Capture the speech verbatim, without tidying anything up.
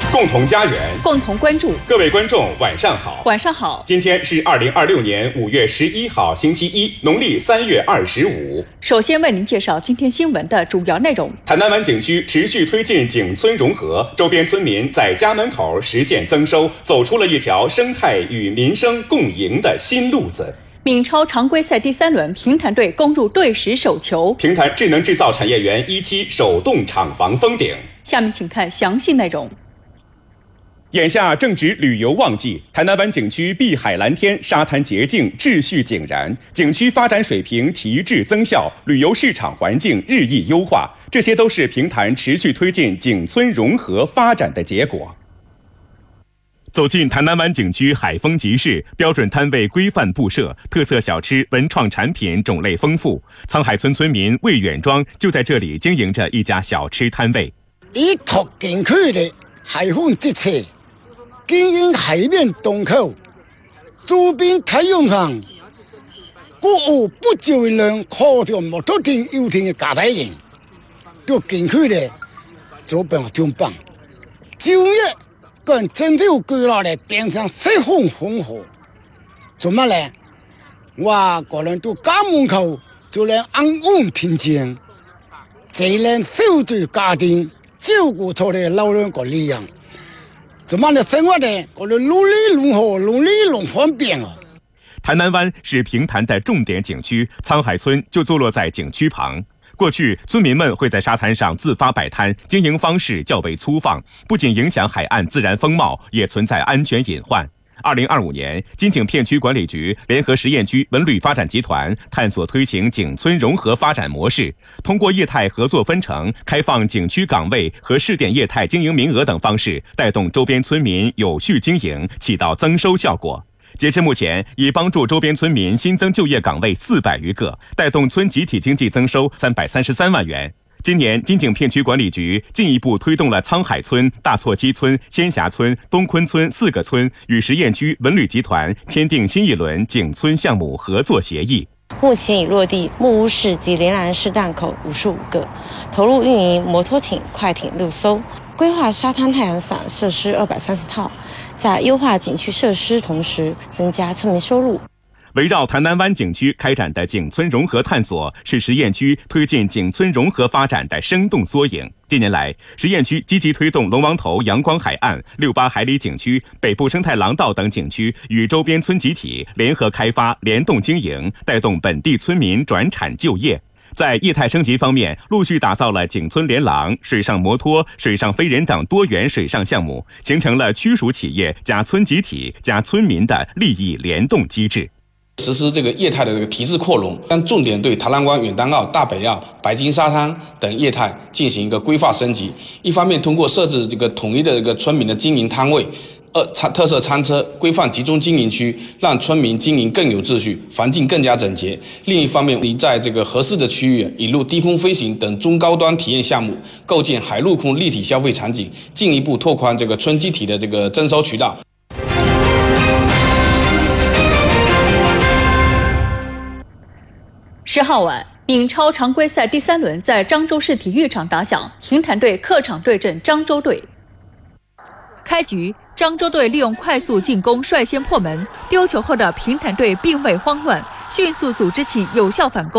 共同家园， 共同关注。 各位观众，晚上好。 晚上好。 今天是二零二六年五月十一号，星期一，农历三月二十五。 首先为您介绍今天新闻的主要内容。 台南湾景区持续推进景村融合，周边村民在家门口实现增收，走出了一条生态与民生共赢的新路子。 闽超常规赛第三轮，平潭队攻入队史首球。 平潭智能制造产业园一期首栋厂房封顶。 下面请看详细内容。 眼下正值旅游旺季，台南湾景区碧海蓝天，沙滩洁净，秩序井然，景区发展水平提质增效，旅游市场环境日益优化，这些都是平潭持续推进景村融合发展的结果。走进台南湾景区海丰集市，标准摊位规范布设，特色小吃、文创产品种类丰富。沧海村村民魏远庄就在这里经营着一家小吃摊位。 依托景区的海丰集市，经营海面洞口、周边太阳行，还有不少人靠着摩托艇、游艇的家庭人，对景区的做变真棒。就业跟政府规划的变成十分丰富。做乜呢？我个人到家门口就能安稳平靜，才能守住家庭，照顧出的老人個力量。怎麼的生活呢？我哋努力融合，努力弄方便啊！ 台南湾是平潭的重点景区，沧海村就坐落在景区旁。过去，村民们会在沙滩上自发摆摊，经营方式较为粗放，不仅影响海岸自然风貌，也存在安全隐患。二零二五年，金景片区管理局联合实验区文旅发展集团探索推行景村融合发展模式，通过业态合作分成、开放景区岗位和试点业态经营名额等方式，带动周边村民有序经营，起到增收效果。截至目前，已帮助周边村民新增就业岗位四百余个，带动村集体经济增收三百三十三万元。今年，金景片区管理局进一步推动了沧海村、大错溪村、仙霞村、东昆村四个村与实验区文旅集团签订新一轮景村项目合作协议。 目前已落地木屋式及连兰式档口五十五个，投入运营摩托艇、快艇六艘，规划沙滩太阳伞设施二百三十套，在优化景区设施同时，增加村民收入。 围绕台南湾景区开展的景村融合探索，是实验区推进景村融合发展的生动缩影。近年来，实验区积极推动龙王头阳光海岸、六八海里景区、北部生态廊道等景区与周边村集体联合开发、联动经营，带动本地村民转产就业。在业态升级方面，陆续打造了景村连廊、水上摩托、水上飞人等多元水上项目，形成了区属企业加村集体加村民的利益联动机制。 实施这个业态的这个提质扩容，将重点对台南湾、远丹澳、大北澳、白金沙滩等业态进行一个规划升级。一方面通过设置这个统一的这个村民的经营摊位，二特色餐车，规范集中经营区，让村民经营更有秩序，环境更加整洁。另一方面，你在这个合适的区域引入低空飞行等中高端体验项目，构建海陆空立体消费场景，进一步拓宽这个村集体的这个征收渠道。 十号晚，闽超常规赛第三轮在漳州市体育场打响，平潭队客场对阵漳州队。开局，漳州队利用快速进攻率先破门，丢球后的平潭队并未慌乱，迅速组织起有效反攻。